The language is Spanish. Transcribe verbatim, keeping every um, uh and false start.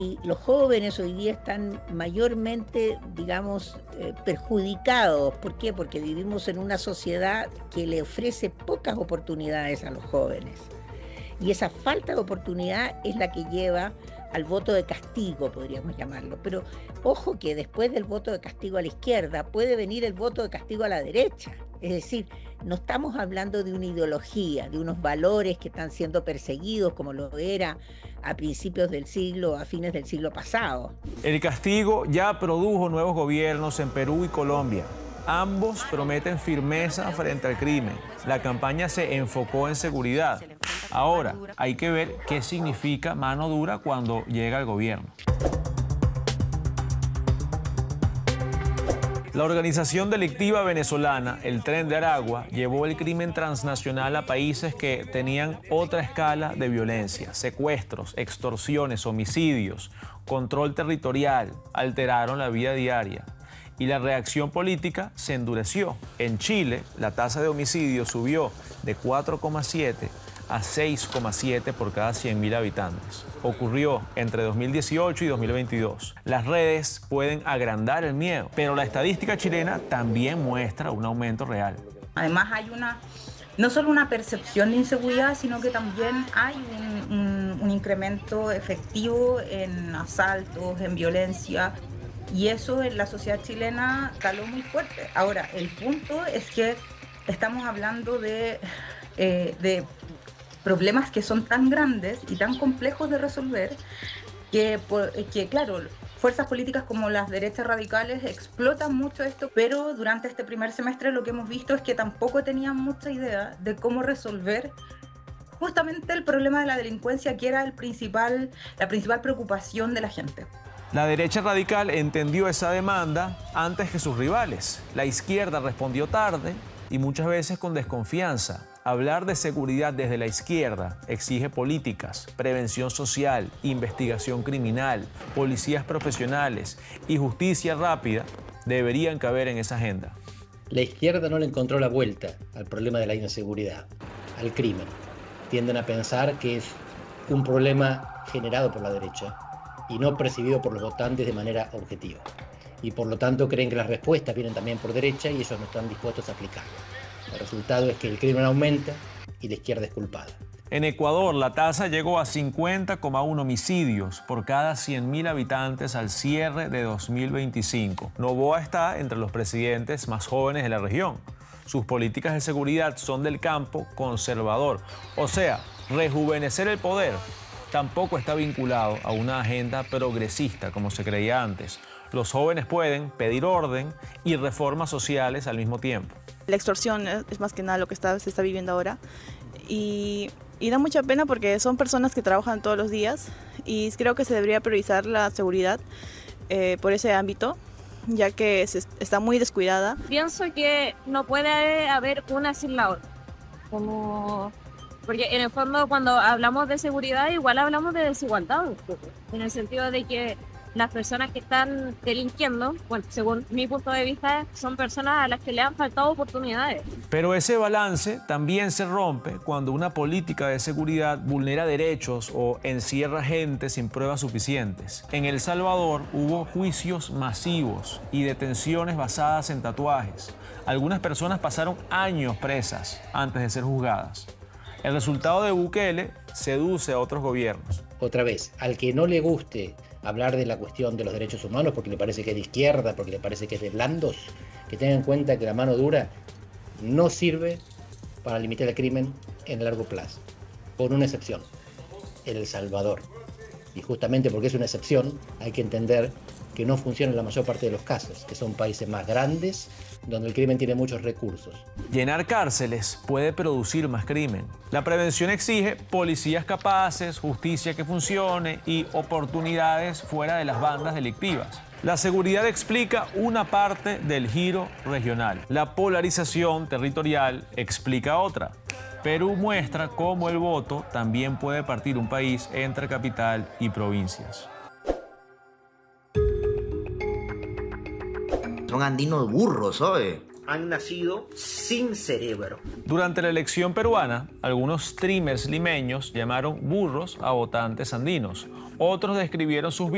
Y los jóvenes hoy día están mayormente, digamos, eh, perjudicados. ¿Por qué? Porque vivimos en una sociedad que le ofrece pocas oportunidades a los jóvenes. Y esa falta de oportunidad es la que lleva al voto de castigo, podríamos llamarlo. Pero ojo que después del voto de castigo a la izquierda puede venir el voto de castigo a la derecha. Es decir, no estamos hablando de una ideología, de unos valores que están siendo perseguidos como lo era a principios del siglo, a fines del siglo pasado. El castigo ya produjo nuevos gobiernos en Perú y Colombia. Ambos prometen firmeza frente al crimen. La campaña se enfocó en seguridad. Ahora hay que ver qué significa mano dura cuando llega al gobierno. La organización delictiva venezolana, el Tren de Aragua, llevó el crimen transnacional a países que tenían otra escala de violencia. Secuestros, extorsiones, homicidios, control territorial, alteraron la vida diaria. Y la reacción política se endureció. En Chile, la tasa de homicidios subió de cuatro coma siete a seis coma siete por cada cien mil habitantes. Ocurrió entre dos mil dieciocho y dos mil veintidós. Las redes pueden agrandar el miedo, pero la estadística chilena también muestra un aumento real. Además hay una, no solo una percepción de inseguridad, sino que también hay un, un, un incremento efectivo en asaltos, en violencia, y eso en la sociedad chilena caló muy fuerte. Ahora, el punto es que estamos hablando de, eh, de problemas que son tan grandes y tan complejos de resolver que, que, claro, fuerzas políticas como las derechas radicales explotan mucho esto, pero durante este primer semestre lo que hemos visto es que tampoco tenían mucha idea de cómo resolver justamente el problema de la delincuencia, que era el principal, la principal preocupación de la gente. La derecha radical entendió esa demanda antes que sus rivales. La izquierda respondió tarde y muchas veces con desconfianza. Hablar de seguridad desde la izquierda exige políticas, prevención social, investigación criminal, policías profesionales y justicia rápida deberían caber en esa agenda. La izquierda no le encontró la vuelta al problema de la inseguridad, al crimen. Tienden a pensar que es un problema generado por la derecha y no percibido por los votantes de manera objetiva. Y por lo tanto creen que las respuestas vienen también por derecha y ellos no están dispuestos a aplicarlas. El resultado es que el crimen aumenta y la izquierda es culpada. En Ecuador, la tasa llegó a cincuenta coma uno homicidios por cada cien mil habitantes al cierre de dos mil veinticinco. Noboa está entre los presidentes más jóvenes de la región. Sus políticas de seguridad son del campo conservador, o sea, rejuvenecer el poder. Tampoco está vinculado a una agenda progresista como se creía antes. Los jóvenes pueden pedir orden y reformas sociales al mismo tiempo. La extorsión es más que nada lo que está, se está viviendo ahora y, y da mucha pena porque son personas que trabajan todos los días y creo que se debería priorizar la seguridad eh, por ese ámbito, ya que se, está muy descuidada. Pienso que no puede haber una sin la otra, como... porque en el fondo cuando hablamos de seguridad igual hablamos de desigualdad, en el sentido de que las personas que están delinquiendo, bueno, según mi punto de vista, son personas a las que le han faltado oportunidades. Pero ese balance también se rompe cuando una política de seguridad vulnera derechos o encierra gente sin pruebas suficientes. En El Salvador hubo juicios masivos y detenciones basadas en tatuajes. Algunas personas pasaron años presas antes de ser juzgadas. El resultado de Bukele seduce a otros gobiernos. Otra vez, al que no le guste hablar de la cuestión de los derechos humanos porque le parece que es de izquierda, porque le parece que es de blandos, que tenga en cuenta que la mano dura no sirve para limitar el crimen en largo plazo, por una excepción, El Salvador. Y justamente porque es una excepción, hay que entender que no funciona en la mayor parte de los casos, que son países más grandes, donde el crimen tiene muchos recursos. Llenar cárceles puede producir más crimen. La prevención exige policías capaces, justicia que funcione y oportunidades fuera de las bandas delictivas. La seguridad explica una parte del giro regional. La polarización territorial explica otra. Perú muestra cómo el voto también puede partir un país entre capital y provincias. Son andinos burros, ¿sabes? Han nacido sin cerebro. Durante la elección peruana, algunos streamers limeños llamaron burros a votantes andinos. Otros describieron sus